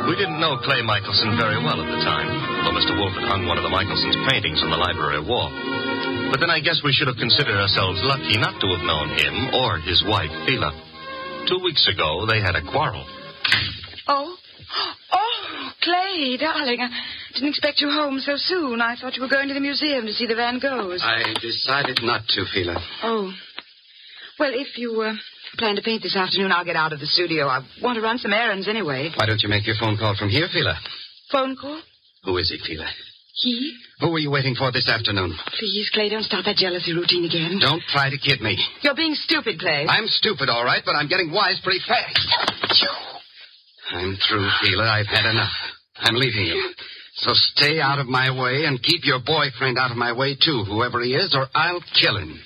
We didn't know Clay Michelson very well at the time, though Mr. Wolfe had hung one of the Michelsons' paintings on the library wall. But then I guess we should have considered ourselves lucky not to have known him or his wife, Phila. 2 weeks ago, they had a quarrel. Oh, Clay, darling, I didn't expect you home so soon. I thought you were going to the museum to see the Van Goghs. I decided not to, Phila. Oh. Well, if you plan to paint this afternoon, I'll get out of the studio. I want to run some errands anyway. Why don't you make your phone call from here, Phila? Phone call? Who is he, Phila? He? Who were you waiting for this afternoon? Please, Clay, don't start that jealousy routine again. Don't try to kid me. You're being stupid, Clay. I'm stupid, all right, but I'm getting wise pretty fast. I'm through, Phila. I've had enough. I'm leaving you. So stay out of my way and keep your boyfriend out of my way, too, whoever he is, or I'll kill him.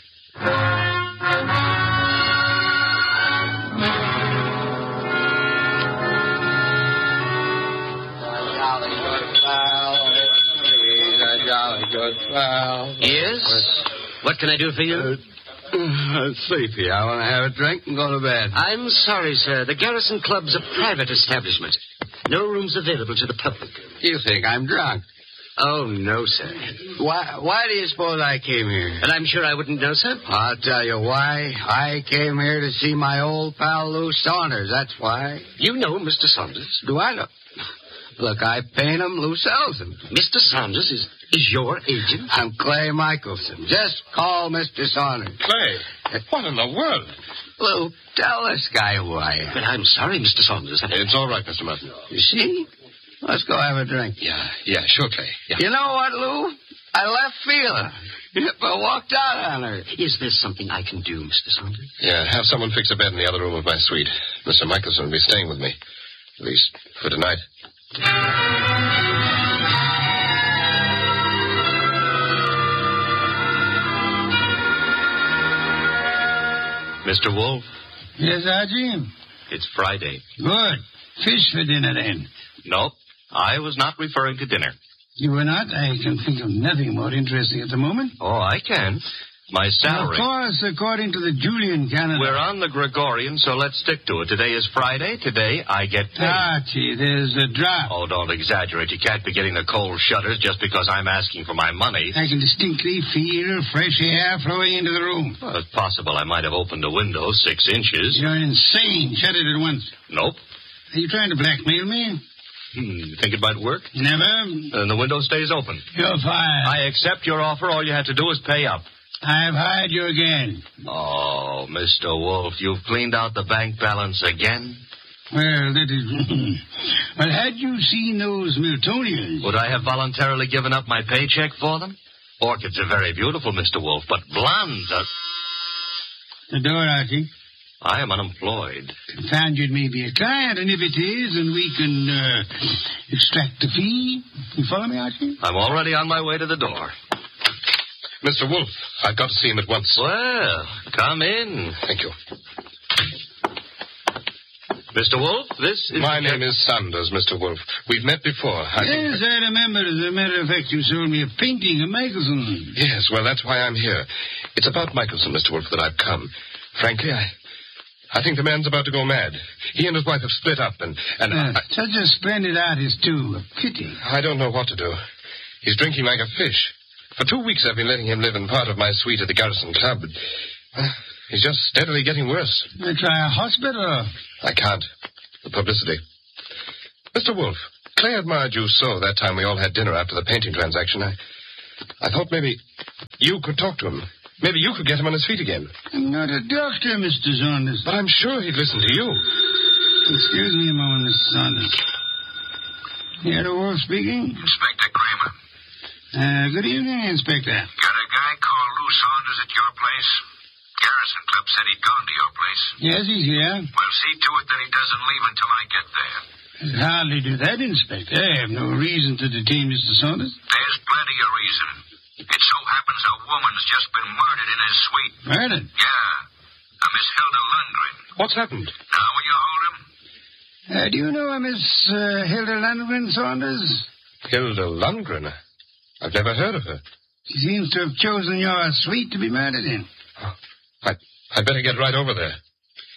Yes? What can I do for you? I'm sleepy. I want to have a drink and go to bed. I'm sorry, sir. The Garrison Club's a private establishment. No rooms available to the public. You think I'm drunk? Oh, no, sir. Why do you suppose I came here? And I'm sure I wouldn't know, sir. I'll tell you why. I came here to see my old pal Lou Saunders. That's why. You know Mr. Saunders. Do I know? Look, I paint him. Lou sells him. Mr. Saunders is your agent? I'm Clay Michelson. Just call Mr. Saunders. Clay, what in the world? Lou, tell this guy who I am. But I'm sorry, Mr. Saunders. It's all right, Mr. Martin. You see? Let's go have a drink. Yeah, sure, Clay. Yeah. You know what, Lou? I left Phila. I walked out on her. Is there something I can do, Mr. Saunders? Yeah, have someone fix a bed in the other room of my suite. Mr. Michelson will be staying with me. At least for tonight. Mr. Wolfe? Yes, Archie? It's Friday. Good. Fish for dinner, then. Nope. I was not referring to dinner. You were not? I can think of nothing more interesting at the moment. Oh, I can. My salary. Of course, according to the Julian calendar. We're on the Gregorian, so let's stick to it. Today is Friday. Today I get paid. Archie, there's a drop. Oh, don't exaggerate. You can't be getting the cold shutters just because I'm asking for my money. I can distinctly feel fresh air flowing into the room. Well, it's possible I might have opened a window 6 inches. You're insane. Shut it at once. Nope. Are you trying to blackmail me? You think it might work? Never. Then the window stays open. You're fired. I accept your offer. All you have to do is pay up. I've hired you again. Oh, Mr. Wolfe, you've cleaned out the bank balance again? Well, that is... Well, had you seen those Miltonians... Would I have voluntarily given up my paycheck for them? Orchids are very beautiful, Mr. Wolfe, but blondes are... The door, Archie. I am unemployed. Found you'd maybe a client, and if it is, and we can extract the fee. You follow me, Archie? I'm already on my way to the door. Mr. Wolfe, I've got to see him at once. Well, come in. Thank you. Mr. Wolfe, this is... My name is Saunders, Mr. Wolfe. We've met before. Yes, I remember. As a matter of fact, you sold me a painting of Michelson. Yes, well, that's why I'm here. It's about Michelson, Mr. Wolfe, that I've come. Frankly, I think the man's about to go mad. He and his wife have split up, and such a splendid artist, too. A pity. I don't know what to do. He's drinking like a fish. For 2 weeks I've been letting him live in part of my suite at the Garrison Club. He's just steadily getting worse. Try a hospital? I can't. The publicity. Mr. Wolfe, Clay admired you so that time we all had dinner after the painting transaction. I thought maybe you could talk to him. Maybe you could get him on his feet again. I'm not a doctor, Mr. Saunders. But I'm sure he'd listen to you. Excuse me a moment, Mr. Saunders. Here, the Wolf speaking. Inspector Kramer. Good evening, Inspector. Got a guy called Lou Saunders at your place? Garrison Club said he'd gone to your place. Yes, he's here. Well, see to it that he doesn't leave until I get there. I'd hardly do that, Inspector. I have no reason to detain Mr. Saunders. There's plenty of reason. It so happens a woman's just been murdered in his suite. Murdered? Yeah. A Miss Hilda Lundgren. What's happened? Now will you hold him? Do you know a Miss Hilda Lundgren, Saunders? Hilda Lundgren? I've never heard of her. She seems to have chosen your suite to be murdered in. Oh, I'd better get right over there.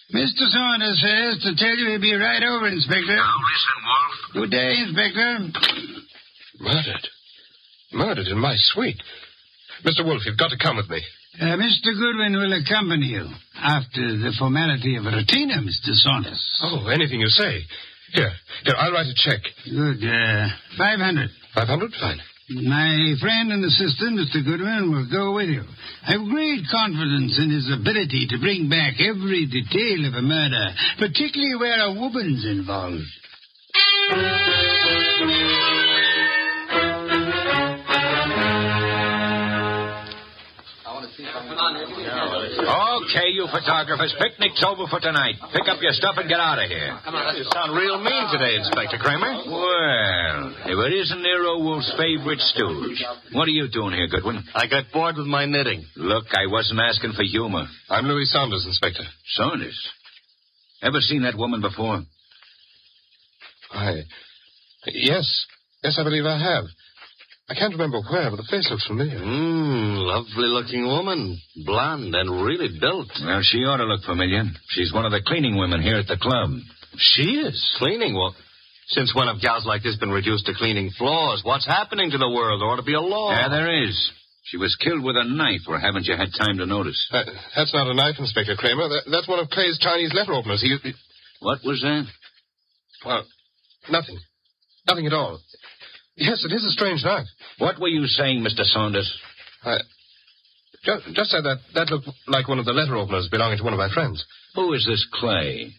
Mr. Saunders says to tell you he'll be right over, Inspector. Now listen, Wolf. Good day, Inspector. Murdered. Murdered in my suite. Mr. Wolf, you've got to come with me. Mr. Goodwin will accompany you after the formality of a retainer, Mr. Saunders. Oh, anything you say. Here, I'll write a check. Good. 500. 500? Fine. My friend and assistant, Mr. Goodwin, will go with you. I have great confidence in his ability to bring back every detail of a murder, particularly where a woman's involved. Okay, you photographers, picnic's over for tonight. Pick up your stuff and get out of here. You sound real mean today, Inspector Kramer. Well, if it isn't Nero Wolf's favorite stooge. What are you doing here, Goodwin? I got bored with my knitting. Look, I wasn't asking for humor. I'm Louis Saunders, Inspector. Saunders? Ever seen that woman before? Yes, I believe I have. I can't remember where, but the face looks familiar. Lovely-looking woman. Blonde and really built. Well, she ought to look familiar. She's one of the cleaning women here at the club. She is? Cleaning? Well, since when have gals like this been reduced to cleaning floors? What's happening to the world? There ought to be a law. Yeah, there is. She was killed with a knife, or haven't you had time to notice? That's not a knife, Inspector Kramer. That's one of Clay's Chinese letter openers. What was that? Well, nothing. Nothing at all. Yes, it is a strange knife. What were you saying, Mr. Saunders? Just said that looked like one of the letter openers belonging to one of my friends. Who is this Clay?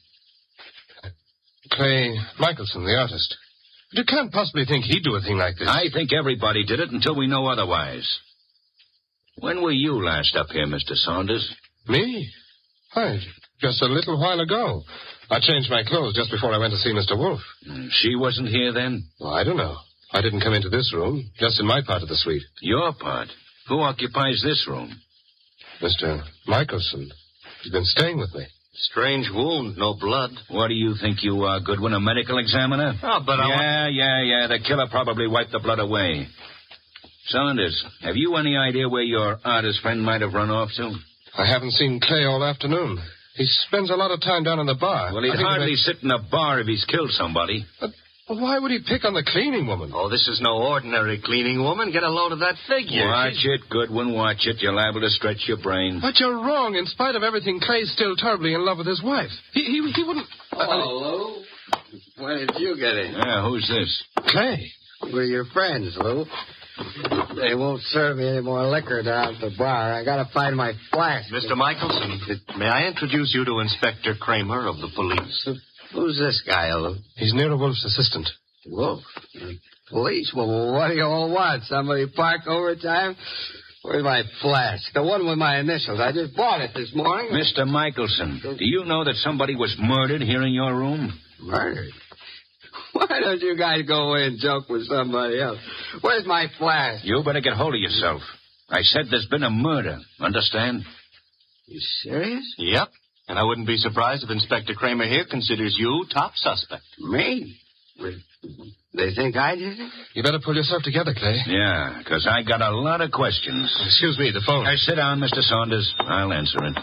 Clay Michelson, the artist. But you can't possibly think he'd do a thing like this. I think everybody did it until we know otherwise. When were you last up here, Mr. Saunders? Me? Just a little while ago. I changed my clothes just before I went to see Mr. Wolf. She wasn't here then? Well, I don't know. I didn't come into this room, just in my part of the suite. Your part? Who occupies this room? Mr. Michelson. He's been staying with me. Strange wound, no blood. What do you think you are, Goodwin, a medical examiner? Oh, but Yeah. The killer probably wiped the blood away. Saunders, have you any idea where your artist friend might have run off to? I haven't seen Clay all afternoon. He spends a lot of time down in the bar. Well, he'd hardly sit in a bar if he's killed somebody. But why would he pick on the cleaning woman? Oh, this is no ordinary cleaning woman. Get a load of that figure. Watch it, Goodwin, watch it. You're liable to stretch your brain. But you're wrong. In spite of everything, Clay's still terribly in love with his wife. He wouldn't... Hello? When did you get in? Yeah, who's this? Clay. We're your friends, Lou. They won't serve me any more liquor down at the bar. I gotta find my flask. Mr. Michelson, may I introduce you to Inspector Kramer of the police? Who's this guy, Lou? He's Nero Wolf's assistant. Wolf? Police? Well, what do you all want? Somebody park overtime? Where's my flask? The one with my initials. I just bought it this morning. Mr. Michelson, do you know that somebody was murdered here in your room? Murdered? Why don't you guys go away and joke with somebody else? Where's my flask? You better get hold of yourself. I said there's been a murder. Understand? You serious? Yep. And I wouldn't be surprised if Inspector Kramer here considers you top suspect. Me? They think I did it? You better pull yourself together, Clay. Yeah, because I got a lot of questions. Excuse me, the phone. Sit down, Mr. Saunders. I'll answer it.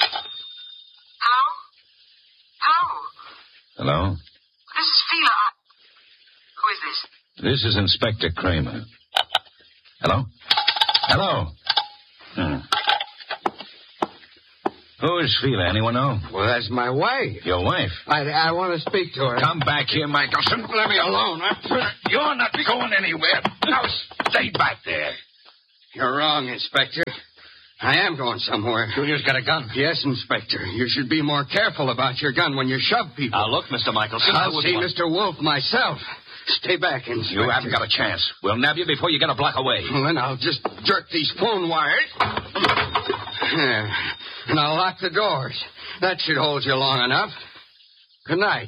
Hello? This is Fila. Who is this? This is Inspector Kramer. Hello? Who is Fila? Anyone know? Well, that's my wife. Your wife? I want to speak to her. Come back here, Michelson. Let me alone. You're not going anywhere. Now, stay back there. You're wrong, Inspector. I am going somewhere. Junior's got a gun. Yes, Inspector. You should be more careful about your gun when you shove people. Now, look, Mr. Michelson. I'll see Mr. Wolf myself. Stay back, Inspector. You haven't got a chance. We'll nab you before you get a block away. Well, then I'll just jerk these phone wires. There. And I'll lock the doors. That should hold you long enough. Good night.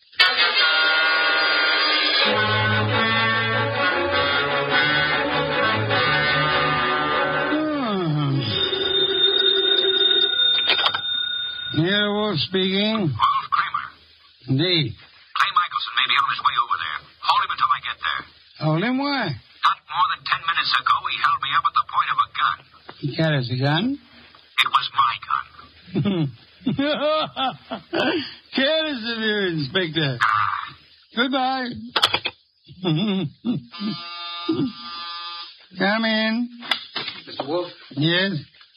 Here, Wolf speaking. Wolf Kramer. Indeed. Clay Michelson may be on his way over there. Hold him until I get there. Hold him, why? Not more than 10 minutes ago, he held me up at the point of a gun. He carries a gun? It was my gun. Careless of you, Inspector. Goodbye. Come in. Mr. Wolf? Yes?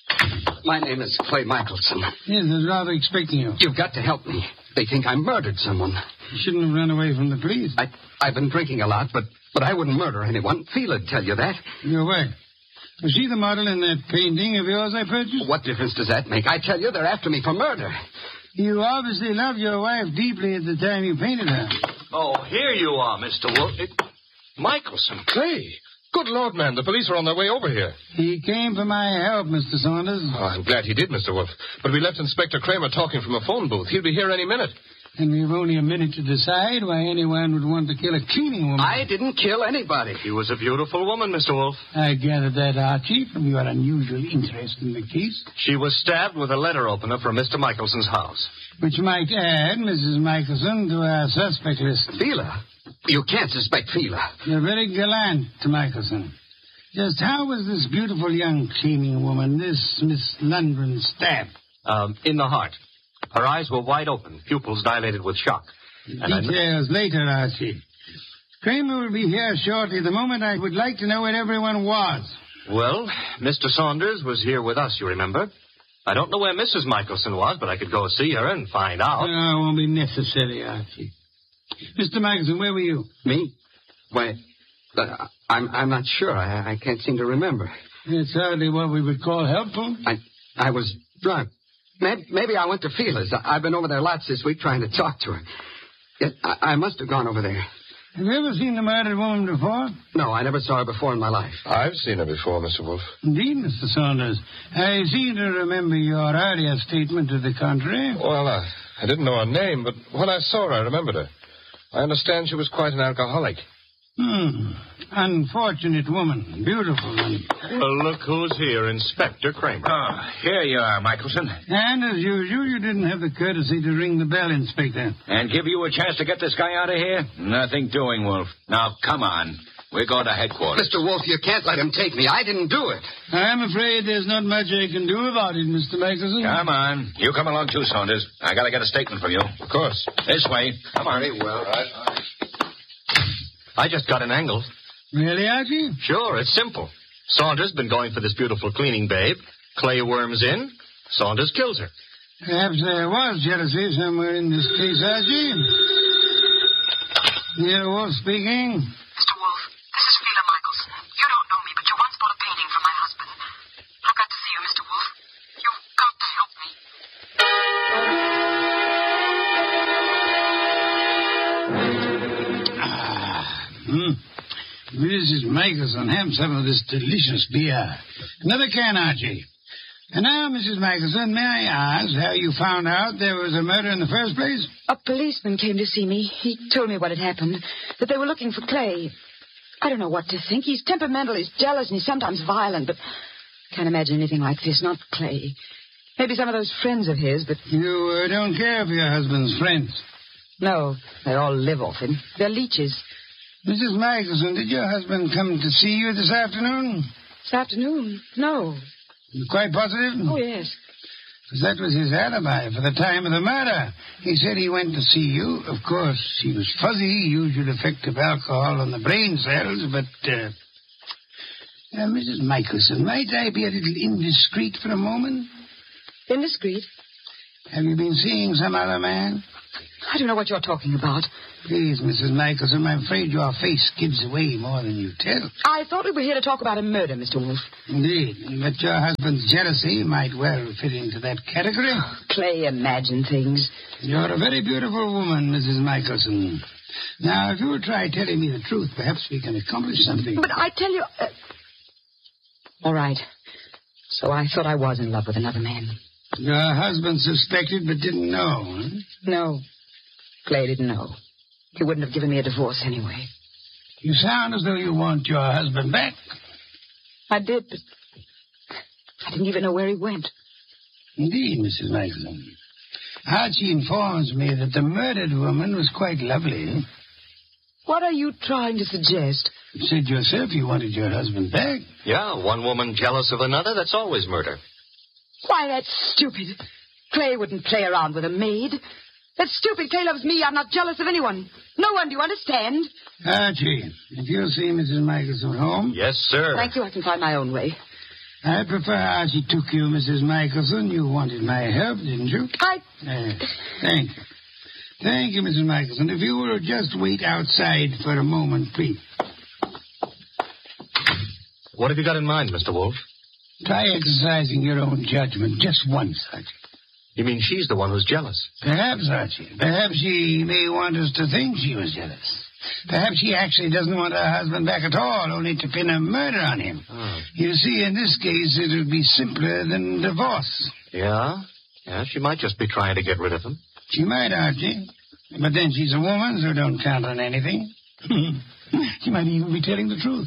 My name is Clay Michelson. Yes, I was rather expecting you. You've got to help me. They think I murdered someone. You shouldn't have run away from the police. I've been drinking a lot, but I wouldn't murder anyone. Fela'd tell you that. Your wife. Was she the model in that painting of yours I purchased? What difference does that make? I tell you, they're after me for murder. You obviously loved your wife deeply at the time you painted her. Oh, here you are, Mr. Wolf. Michelson, Clay. Good Lord, man, the police are on their way over here. He came for my help, Mr. Saunders. Oh, I'm glad he did, Mr. Wolf. But we left Inspector Kramer talking from a phone booth. He'll be here any minute. And we've only a minute to decide why anyone would want to kill a cleaning woman. I didn't kill anybody. She was a beautiful woman, Mr. Wolf. I gathered that, Archie, from your unusual interest in the case. She was stabbed with a letter opener from Mr. Michelson's house. Which might add Mrs. Michelson to our suspect list. Fela? You can't suspect Fela. You're very gallant, Michelson. Just how was this beautiful young cleaning woman, this Miss Lundgren, stabbed? In the heart. Her eyes were wide open, pupils dilated with shock. Details later, Archie. Kramer will be here shortly. The moment I would like to know where everyone was. Well, Mr. Saunders was here with us, you remember. I don't know where Mrs. Michelson was, but I could go see her and find out. No, it won't be necessary, Archie. Mr. Michelson, where were you? Me? Why, I'm not sure. I can't seem to remember. It's hardly what we would call helpful. I was drunk. Maybe I went to Fela's. I've been over there lots this week trying to talk to her. Yes, I must have gone over there. Have you ever seen the murdered woman before? No, I never saw her before in my life. I've seen her before, Mr. Wolf. Indeed, Mr. Saunders. I seem to remember your earlier statement to the contrary. Well, I didn't know her name, but when I saw her, I remembered her. I understand she was quite an alcoholic. Unfortunate woman. Beautiful one. Well, look who's here, Inspector Kramer. Oh, here you are, Michelson. And as usual, you didn't have the courtesy to ring the bell, Inspector. And give you a chance to get this guy out of here? Nothing doing, Wolf. Now, come on. We're going to headquarters. Mr. Wolf, you can't let him take me. I didn't do it. I'm afraid there's not much I can do about it, Mr. Michelson. Come on. You come along too, Saunders. I got to get a statement from you. Of course. This way. Come on. Very well. All right. I just got an angle. Really, Archie? Sure, it's simple. Saunders been going for this beautiful cleaning babe. Clay worms in. Saunders kills her. Perhaps there was jealousy somewhere in this case, Archie. Here, Wolf speaking. Mr. Wolf, this is Fela Michelson. You don't know me, but you once bought a painting from my husband. I've got to see you, Mr. Wolf. You've got to help me. Mrs. Michelson, have some of this delicious beer. Another can, Archie. And now, Mrs. Michelson, may I ask how you found out there was a murder in the first place? A policeman came to see me. He told me what had happened, that they were looking for Clay. I don't know what to think. He's temperamental, he's jealous, and he's sometimes violent, but I can't imagine anything like this, not Clay. Maybe some of those friends of his, but... You don't care for your husband's friends? No, they all live off him. They're leeches. Mrs. Michelson, did your husband come to see you this afternoon? This afternoon? No. You're quite positive? Oh, yes. Because that was his alibi for the time of the murder. He said he went to see you. Of course, he was fuzzy, usual effect of alcohol on the brain cells, but... Mrs. Michelson, might I be a little indiscreet for a moment? Indiscreet? Have you been seeing some other man? I don't know what you're talking about. Please, Mrs. Michelson, I'm afraid your face gives away more than you tell. I thought we were here to talk about a murder, Mr. Wolf. Indeed, but your husband's jealousy might well fit into that category. Clay, imagine things. You're a very beautiful woman, Mrs. Michelson. Now, if you'll try telling me the truth, perhaps we can accomplish something. But I tell you... All right. So I thought I was in love with another man. Your husband suspected but didn't know, huh? No. Clay didn't know. He wouldn't have given me a divorce anyway. You sound as though you want your husband back. I did, but I didn't even know where he went. Indeed, Mrs. Michelson. Archie informs me that the murdered woman was quite lovely. What are you trying to suggest? You said yourself you wanted your husband back. Yeah, one woman jealous of another, that's always murder. Why, that's stupid. Clay wouldn't play around with a maid. That stupid Clay loves me. I'm not jealous of anyone. No one, do you understand? Archie, if you'll see Mrs. Michelson home. Yes, sir. Thank you, I can find my own way. I prefer Archie took you, Mrs. Michelson. You wanted my help, didn't you? Thank you. Thank you, Mrs. Michelson. If you will just wait outside for a moment, please. What have you got in mind, Mr. Wolf? Try exercising your own judgment just once, Archie. You mean she's the one who's jealous? Perhaps, Archie. Perhaps she may want us to think she was jealous. Perhaps she actually doesn't want her husband back at all, only to pin a murder on him. Oh. You see, in this case, it would be simpler than divorce. Yeah? Yeah, she might just be trying to get rid of him. She might, Archie. But then she's a woman, so don't count on anything. She might even be telling the truth.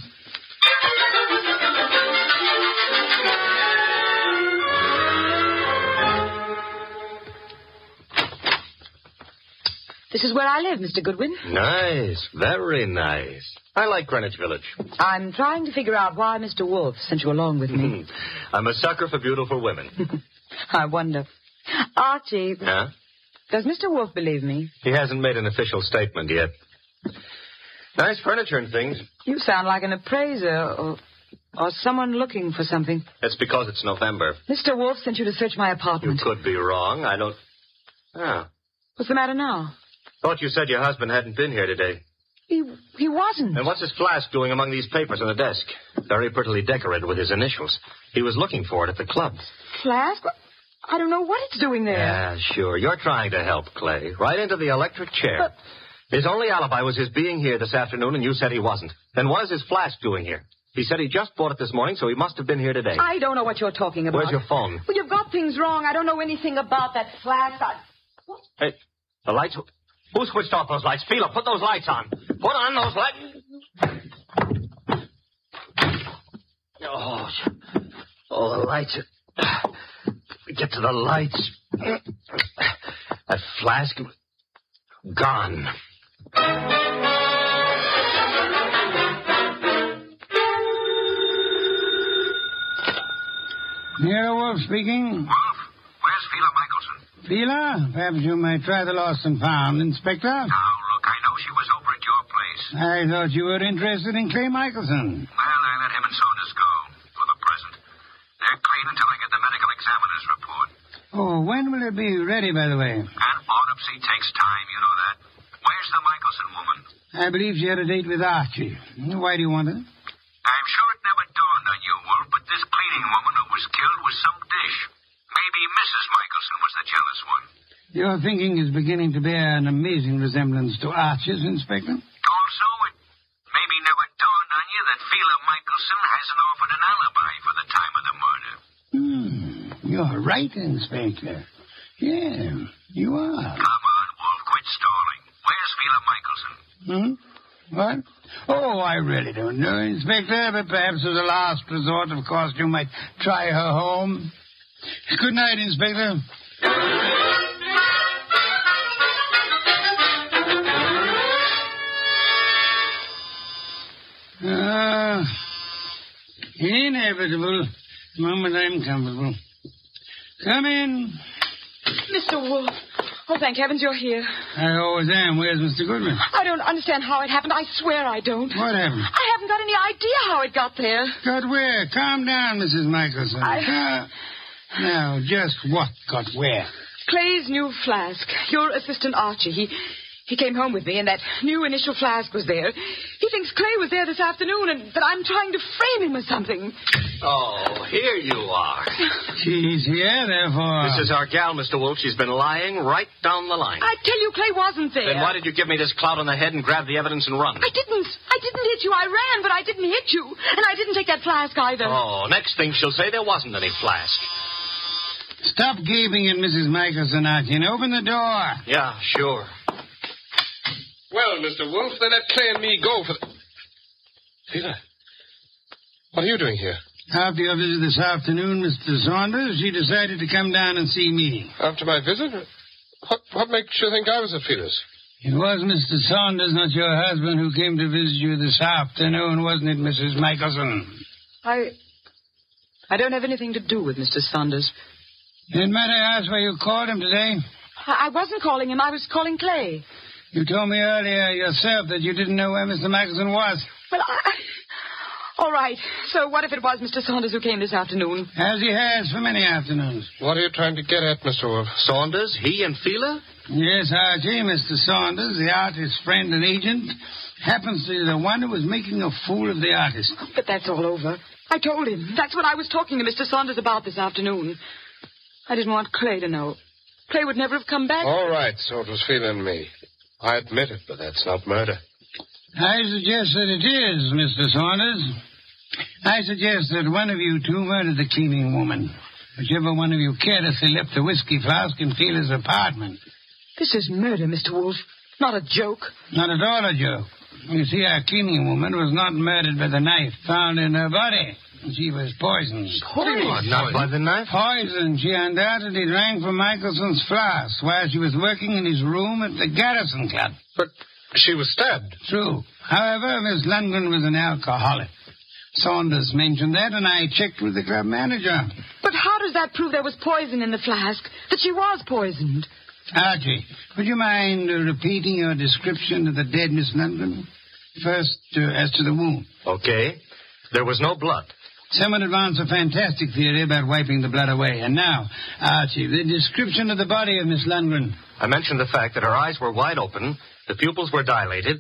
This is where I live, Mr. Goodwin. Nice. Very nice. I like Greenwich Village. I'm trying to figure out why Mr. Wolf sent you along with me. I'm a sucker for beautiful women. I wonder. Archie, Huh? does Mr. Wolf believe me? He hasn't made an official statement yet. Nice furniture and things. You sound like an appraiser or someone looking for something. That's because it's November. Mr. Wolf sent you to search my You apartment. could be wrong. I don't... Ah. What's the matter now? Thought you said your husband hadn't been here today. He wasn't. And what's his flask doing among these papers on the desk? Very prettily decorated with his initials. He was looking for it at the club. Flask? I don't know what it's doing there. Yeah, sure. You're trying to help, Clay. Right into the electric chair. But- His only alibi was his being here this afternoon, and you said he wasn't. Then what is his flask doing here? He said he just bought it this morning, so he must have been here today. I don't know what you're talking about. Where's your phone? Well, you've got things wrong. I don't know anything about that flask. Hey, the lights... Who switched off those lights? Fila, put those lights on. Put on those lights. Oh, the lights. Get to the lights. That flask. Gone. Nero Wolf speaking. Wolf, where's Fila Michelson? Fila, perhaps you might try the lost and found, Inspector. Now, look, I know she was over at your place. I thought you were interested in Clay Michelson. Well, I let him and Saunders go, for the present. They're clean until I get the medical examiner's report. Oh, when will it be ready, by the way? An autopsy takes time, you know that. Where's the Michelson woman? I believe she had a date with Archie. Why do you want it? I'm sure it never dawned on you, Wolf, but this cleaning woman who was killed was some dish. Maybe Mrs. Michelson was the jealous one. Your thinking is beginning to bear an amazing resemblance to Archie's, Inspector. Also, it maybe never dawned on you that Fila Michelson hasn't offered an alibi for the time of the murder. You're right, Inspector. Yeah, you are. Come on, Wolf, quit stalling. Where's Fila Michelson? What? Oh, I really don't know, Inspector, but perhaps as a last resort, of course, you might try her home. Good night, Inspector. Inevitable. The moment I'm comfortable. Come in. Mr. Wolf. Oh, thank heavens you're here. I always am. Where's Mr. Goodman? I don't understand how it happened. I swear I don't. What happened? I haven't got any idea how it got there. Got where? Calm down, Mrs. Michelson. Now, just what got where? Clay's new flask. Your assistant Archie. He came home with me, and that new initial flask was there. He thinks Clay was there this afternoon, and that I'm trying to frame him or something. Oh, here you are. She's here, therefore. This is our gal, Mr. Wolf. She's been lying right down the line. I tell you, Clay wasn't there. Then why did you give me this clout on the head and grab the evidence and run? I didn't hit you. I ran, but I didn't hit you. And I didn't take that flask either. Oh, next thing she'll say there wasn't any flask. Stop gaping at Mrs. Michelson, Archie, and open the door. Yeah, sure. Well, Mr. Wolf, they let Clay and me go for the... Fila, what are you doing here? After your visit this afternoon, Mr. Saunders, she decided to come down and see me. After my visit? What makes you think I was at Fila's? It was Mr. Saunders, not your husband, who came to visit you this afternoon, wasn't it, Mrs. Michelson? I don't have anything to do with Mr. Saunders. And might I ask why you called him today? I wasn't calling him. I was calling Clay. You told me earlier yourself that you didn't know where Mr. Michelson was. Well, all right. So what if it was Mr. Saunders who came this afternoon? As he has for many afternoons. What are you trying to get at, Mr. Wolf? Saunders, he and Fila? Yes, Archie. Mr. Saunders, the artist's friend and agent, happens to be the one who was making a fool of the artist. But that's all over. I told him. That's what I was talking to Mr. Saunders about this afternoon. I didn't want Clay to know. Clay would never have come back. All right, so it was Fila and me. I admit it, but that's not murder. I suggest that it is, Mr. Saunders. I suggest that one of you two murdered the cleaning woman. Whichever one of you carelessly left the whiskey flask in Fila's apartment. This is murder, Mr. Wolf. Not a joke. Not at all a joke. You see, our cleaning woman was not murdered by the knife found in her body. She was poisoned. Poisoned? Not by the knife? Poisoned. She undoubtedly drank from Michelson's flask while she was working in his room at the Garrison Club. But she was stabbed. True. However, Miss Lundgren was an alcoholic. Saunders mentioned that, and I checked with the club manager. But how does that prove there was poison in the flask? That she was poisoned? Archie, would you mind repeating your description of the dead Miss Lundgren? First, as to the wound. Okay. There was no blood. Someone advanced a fantastic theory about wiping the blood away. And now, Archie, the description of the body of Miss Lundgren. I mentioned the fact that her eyes were wide open, the pupils were dilated.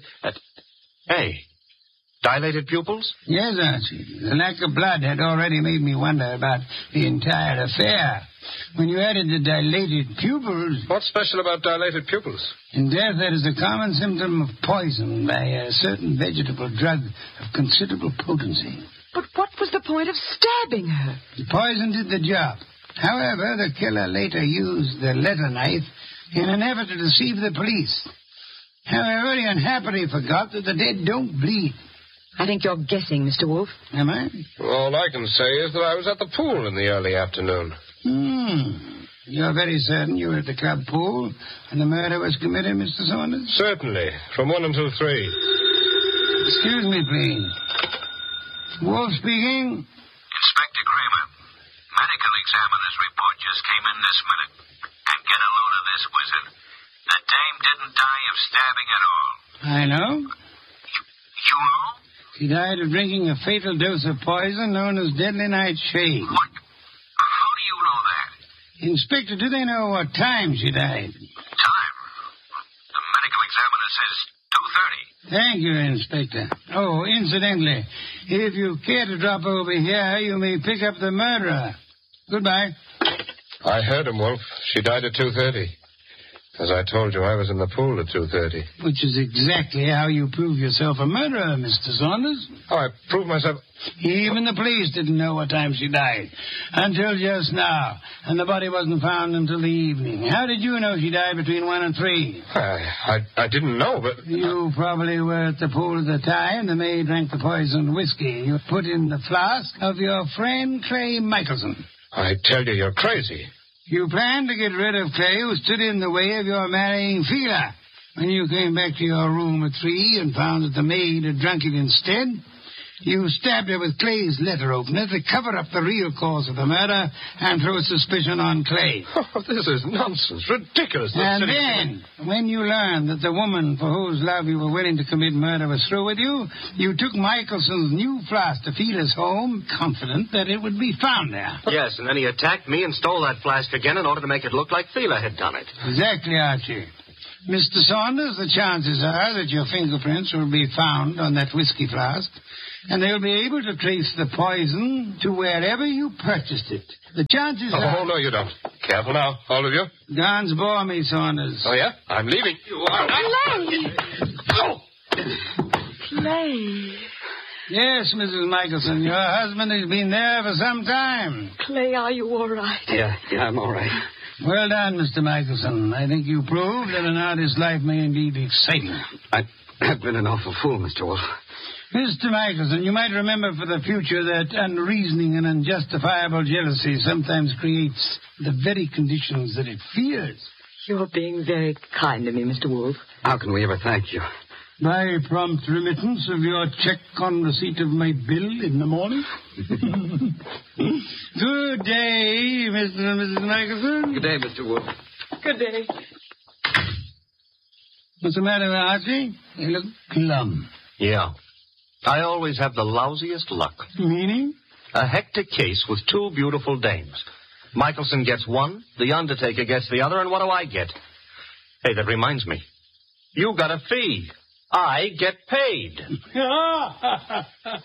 Hey, dilated pupils? Yes, Archie. The lack of blood had already made me wonder about the entire affair. When you added the dilated pupils... What's special about dilated pupils? In death, that is a common symptom of poison by a certain vegetable drug of considerable potency. But what was the point of stabbing her? The poison did the job. However, the killer later used the letter knife in an effort to deceive the police. However, he unhappily forgot that the dead don't bleed. I think you're guessing, Mr. Wolf. Am I? All I can say is that I was at the pool in the early afternoon. You're very certain you were at the club pool and the murder was committed, Mr. Saunders? Certainly. From 1 until 3. Excuse me, please. Wolf speaking. Inspector Kramer. Medical examiner's report just came in this minute. And get a load of this, wizard. The dame didn't die of stabbing at all. I know. You know? She died of drinking a fatal dose of poison known as Deadly Nightshade. What? How do you know that? Inspector, do they know what time she died? Time? The medical examiner says 2:30. Thank you, Inspector. Oh, incidentally, if you care to drop over here, you may pick up the murderer. Goodbye. I heard him, Wolf. She died at 2:30. As I told you, I was in the pool at 2:30. Which is exactly how you prove yourself a murderer, Mr. Saunders. Oh, I proved myself... Even the police didn't know what time she died. Until just now. And the body wasn't found until the evening. How did you know she died between 1 and 3? I didn't know, but... You probably were at the pool at the time. The maid drank the poisoned whiskey you put in the flask of your friend Clay Michelson. I tell you, you're crazy. You planned to get rid of Clay, who stood in the way of your marrying Fila. When you came back to your room at 3 and found that the maid had drunk it instead, you stabbed her with Clay's letter opener to cover up the real cause of the murder and throw suspicion on Clay. Oh, this is nonsense. Ridiculous. And then, when you learned that the woman for whose love you were willing to commit murder was through with you, you took Michelson's new flask to Fila's home, confident that it would be found there. Yes, and then he attacked me and stole that flask again in order to make it look like Fila had done it. Exactly, Archie. Mr. Saunders, the chances are that your fingerprints will be found on that whiskey flask, and they'll be able to trace the poison to wherever you purchased it. The chances are... Oh, no, you don't. Careful now, all of you. Guns bore me, Saunders. Oh, yeah? I'm leaving. You are... Clay. Yes, Mrs. Michelson, your husband has been there for some time. Clay, are you all right? Yeah, I'm all right. Well done, Mr. Michelson. I think you proved that an artist's life may indeed be exciting. I've been an awful fool, Mr. Wolf. Mr. Michelson, you might remember for the future that unreasoning and unjustifiable jealousy sometimes creates the very conditions that it fears. You're being very kind to me, Mr. Wolf. How can we ever thank you? By prompt remittance of your check on receipt of my bill in the morning. Good day, Mr. and Mrs. Michelson. Good day, Mr. Wolf. Good day. What's the matter, Archie? You look glum. Yeah. I always have the lousiest luck. Meaning? A hectic case with two beautiful dames. Michelson gets one, the undertaker gets the other, and what do I get? Hey, that reminds me. You got a fee. I get paid.